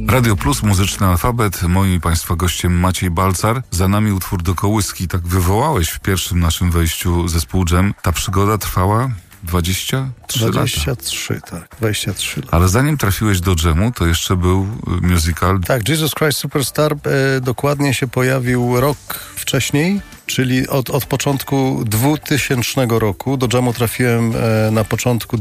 Radio Plus, Muzyczny Alfabet. Moim i Państwa gościem Maciej Balcar. Za nami utwór do kołyski. Tak wywołałeś w pierwszym naszym wejściu zespół Dżem. Ta przygoda trwała 23 lata. 23, tak. 23 lata. Ale zanim trafiłeś do Dżemu, to jeszcze był musical. Tak, Jesus Christ Superstar dokładnie się pojawił rok wcześniej, czyli od początku 2000 roku. Do Dżemu trafiłem na początku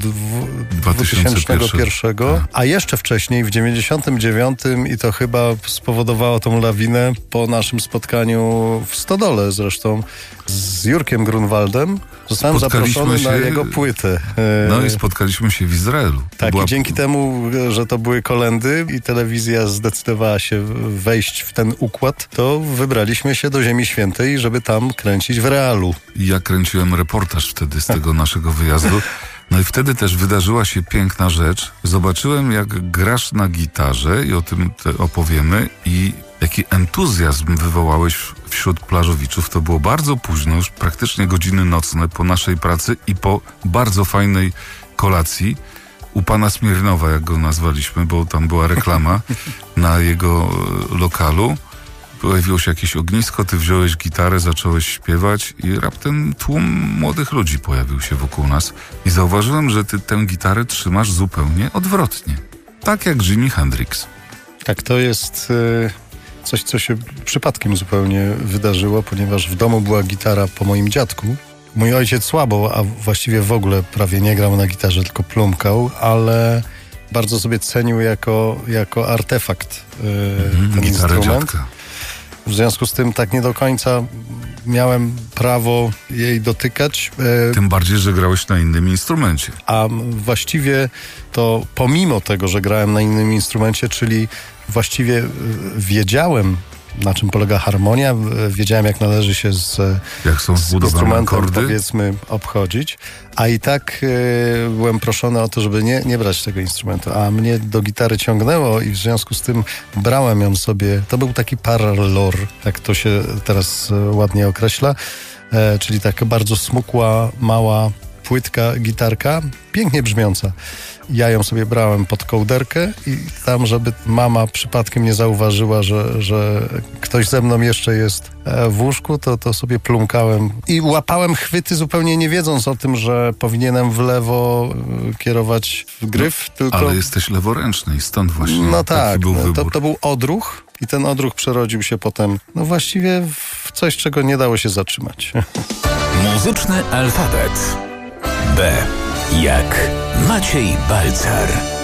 2001, a jeszcze wcześniej, w 99, i to chyba spowodowało tą lawinę po naszym spotkaniu w Stodole zresztą z Jurkiem Grunwaldem. Zostałem zaproszony na jego płytę. No i spotkaliśmy się w Izraelu. Tak, i dzięki temu, że to były kolędy i telewizja zdecydowała się wejść w ten układ, to wybraliśmy się do Ziemi Świętej, żeby tam kręcić w realu. Ja kręciłem reportaż wtedy z tego naszego wyjazdu. No i wtedy też wydarzyła się piękna rzecz. Zobaczyłem, jak grasz na gitarze i o tym opowiemy, i jaki entuzjazm wywołałeś wśród plażowiczów. To było bardzo późno, już praktycznie godziny nocne po naszej pracy i po bardzo fajnej kolacji u pana Smirnowa, jak go nazwaliśmy, bo tam była reklama na jego lokalu. Pojawiło się jakieś ognisko, ty wziąłeś gitarę, zacząłeś śpiewać i raptem tłum młodych ludzi pojawił się wokół nas i zauważyłem, że ty tę gitarę trzymasz zupełnie odwrotnie. Tak jak Jimi Hendrix. Tak, to jest coś, co się przypadkiem zupełnie wydarzyło, ponieważ w domu była gitara po moim dziadku. Mój ojciec słabo, a właściwie w ogóle prawie nie grał na gitarze, tylko plumkał, ale bardzo sobie cenił jako artefakt ten instrument. Dziadka. W związku z tym tak nie do końca miałem prawo jej dotykać. Tym bardziej, że grałeś na innym instrumencie. A właściwie to pomimo tego, że grałem na innym instrumencie, czyli właściwie wiedziałem, na czym polega harmonia, wiedziałem, jak należy się z instrumentem, akordy, powiedzmy, obchodzić, a i tak byłem proszony o to, żeby nie brać tego instrumentu, a mnie do gitary ciągnęło i w związku z tym brałem ją sobie. To był taki parlor, jak to się teraz ładnie określa, czyli taka bardzo smukła, mała, płytka gitarka, pięknie brzmiąca. Ja ją sobie brałem pod kołderkę i tam, żeby mama przypadkiem nie zauważyła, że ktoś ze mną jeszcze jest w łóżku, to sobie plumkałem i łapałem chwyty, zupełnie nie wiedząc o tym, że powinienem w lewo kierować w gryf. Tylko... Ale jesteś leworęczny i stąd właśnie no taki tak, był wybór. To był odruch i ten odruch przerodził się potem właściwie w coś, czego nie dało się zatrzymać. Muzyczny alfabet. B jak Maciej Balcar.